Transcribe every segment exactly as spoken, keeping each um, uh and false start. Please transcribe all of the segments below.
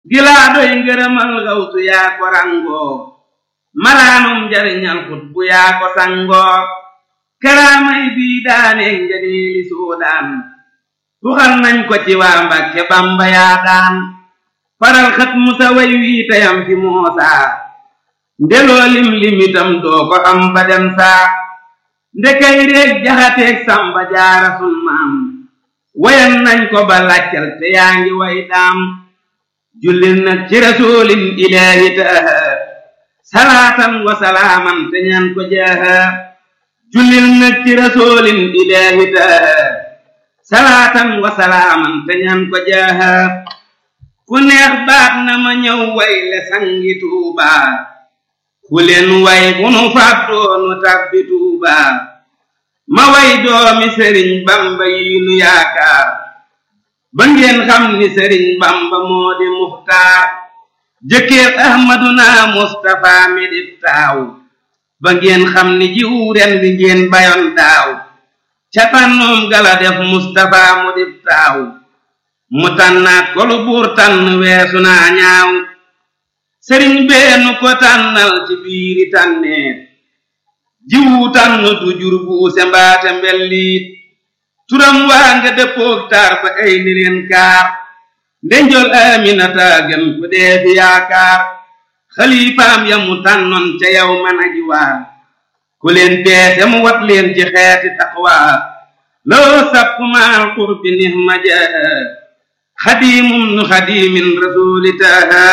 gilaa doy ngërëmal gawtu yaa ko rangoo malaanum jariñal xut bu yaa ko sangoo karaamay bii daanee njaniili suudaan tuxal nañ ko ci waa Mbàkke Bamba yaa daan faral xët musa way wii tayam fi moosaa ndeloo lim limitam doo ko am ba dem saa ndekay réeg jaxateeg Samba Jaara sun maam wayan nañ ko ba làccal te yaa ngi way daam jullil nag ci rasulin ilaahi taaha salaatan wa salaaman te ñaan ko jaaha jullil nag ci rasulin ilaahi taaha salaatan wa salaaman te ñaan ko jaaha ku neex baat na ma ñëw way le sangi Tuuba ku leen way bu nu fàttoonu tabbi Tuuba ma way doomi Sëriñ Bamba yi nu yaakaar ba ngeen xam ni Sëriñ Bamba moo di Muxtaar jëkkër Ahmaduna Mustafa mi di taaw ba ngeen xam ni jiw ren wi ngeen bayoon daaw ca tànnoom gala def Mustafa mu di taaw mu tànnaat ko lu buur tànn weesu naa ñaaw sëriñ beenu ko tànnal ci biiri tànneet jiwu tànn du jur buuse mbaate mbelliit turam waa nga dëppoog taar ba ay ni leen kaar ndenjol Aminata gën ku dee fi yaakaar xalifaam ya mu tànnoon ca yow man aji waar ku leen peese mu wat leen ci xeeti taqwa loo sapp maal qurbi nihma jaa xadiimum nu xadiimin rasuuli taaha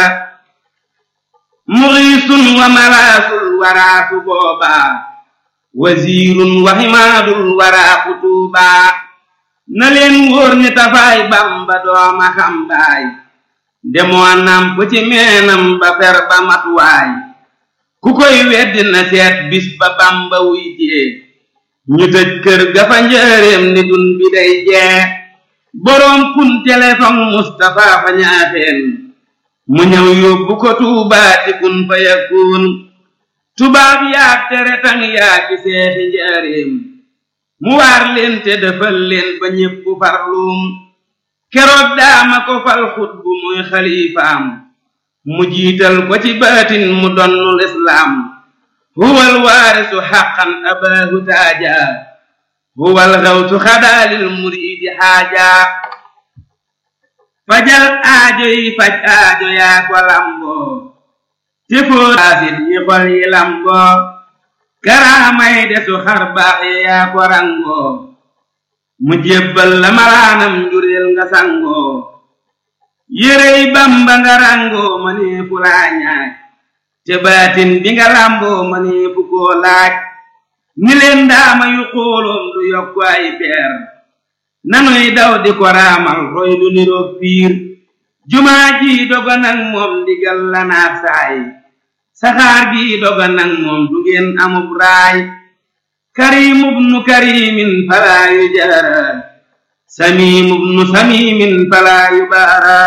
muxiisun wa malaasul waraasu boobaa wasiirun wa himaadul waraaku tuubaa na leen wóor ni tafaay Bamba dooma xambaay demoo namp ci meenam ba fer ba matuwaay ku koy weddi na seet bis ba Bamba wuy jee ñu tëj kër ga fa njëreem ni dun bi day jee boroom kun téléphone Mustafa fa ñaaxeen mu ñëw yóbbu ko Tuubaa ci kun fa yakun tubaab yaak tere tang yaa ci seexi njaareem mu waar leen te defal leen ba ñépp farluum keroog daama ko fal xutbu muy xalifaam mu jiital ko ci baatin mu donnul islaam huwal waarisu xaqan abaahu taaja huwal xawtu xadaalil muriidi xaaja fajal aajo yi faj aajo yaa ko lamboo te foo taasit yi xol yi lamboo karaamay desu xar baax yi yaa ko rangoo mu jébbal la malaanam njureel nga sangoo yérey Bamba nga rangoo ma nee fu laa ñaaj te baatin bi nga lamboo ma nee fu koo laaj ni leen daama yu xooloom du yokku ay peer nanuy daw di ko raamal roy du niroog piir jumaa ji doga nag moom ndigal la naat saay saxaar gi doga nag moom du ngeen amub raay karimub nu karimin falaa yu jaara samimub nu samimin falaa yu baara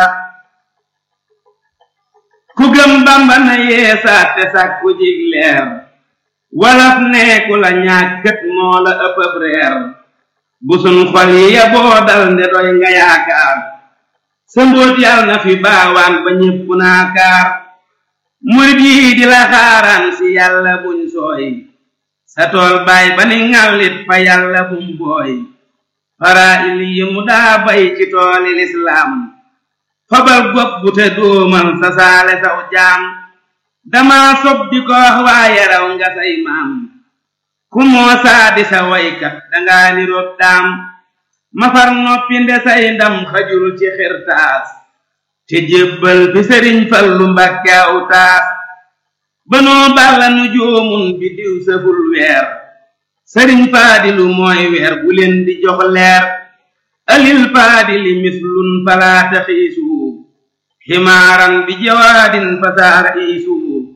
ku gëm Bamba na yeesaat te sàkku jig leer walaf neeku la ñàkkat moo la ëppëb reer bu sun xol yi ya boo dal nde doy nga yaakaar sa mbóot yàlla na fi baawaan ba ñépp naakaar murid yi di la xaaraan si yàlla buñ sooy sa tool baay ba ni ŋàllit fa yàlla bum booy fara il yi mu daa bay ci tooli lislaam fabal gopp bu te dóomal sa saale saw jaam dama sob di ko wax waaye raw nga say maam ku moo saa di sa waykat dangaa niroog daam mafar noppi nde say ndam xajul ci xirtaas te jébbal fi Sëriñ Fallu Mbàkke aw taas banoo balla nu joomun bi diw sëful weer Sëriñ Faadilu mooy weer bu leen di jox leer alil faadili mislun falaata xiisu ximaaran bi jawaadin fasaara iisu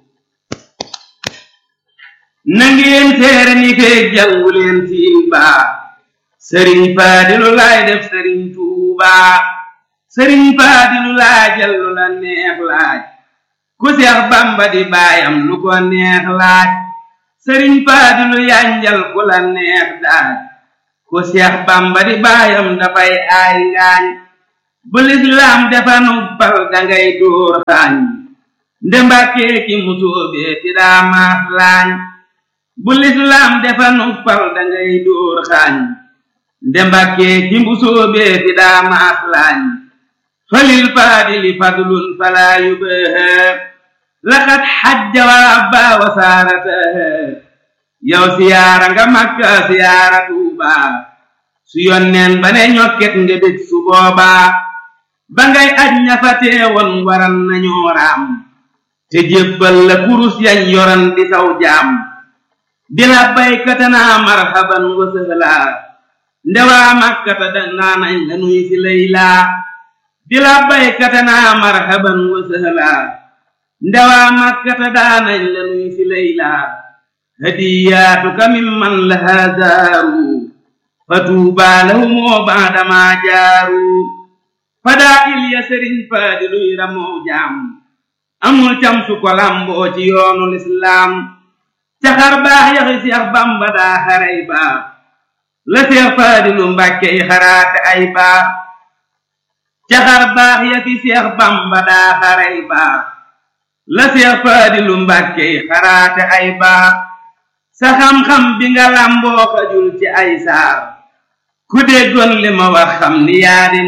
nangeen seere ni feeg jàngu leen siin baa Sëriñ Faadilu laay def Sëriñ Tuubaa Sëriñ Faadilu laajal lu la neex laaj ku Seex Bamba di baayam lu ko neex laaj Sëriñ Faadilu yanjal ku la neex daaj ku Seex Bamba di baayam dafay aay ngaañ bu lislaam defanu pal dangay dóor xaañ nde Mbàkke ki musóobee ti daa maas laañ bu lislaam defanu pal dangay dóor xaañ nde Mbàkke ki musóobee ti daa maas laañ falil faadili fadlun falaa yubaha laqad xajja wa abba wa saarataha yow siyaara nga Makka siyaara Tuubaa su yonneen ba ne ñokket nga dég su boobaa ba ngay aj ña fa teewoon waran nañoo raam te jébbal la kurus yañ yoran di saw jaam di labbaykatanaa marhaban wa sahlaa ndewaa Makkata danaa nañ la nuy si laylaa di labbaykatanaa marhaban wa sahlaa ndewaa Makkata daanañ la nuy si laylaa hadiyaatuka mimman lahaa zaaru fa tuubaa lahumoo baadamaa jaaru fadaa'il ya sëriñ Faadiluy ramoo jaam amul cam su ko lamboo ci yoonu lislaam caxar baax yaxi Seex Bamba daa xaray baax la Seex Faadilu Mbàkke yi xaraate ay baax caxar baax yaxi Seex Bamba daa xaray baax la Seex Faadilu Mbàkke yi xaraate ay baax sa xam-xam bi nga lamboo xajul ci ay saar ku déggoon li ma wax xam ni yaa di